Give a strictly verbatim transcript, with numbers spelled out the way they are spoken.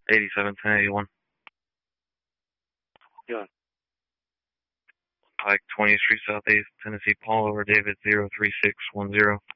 eighty-seven ten eighty-one. Yeah. Pike twentieth Street Southeast, Tennessee. Paul over David zero three six one zero.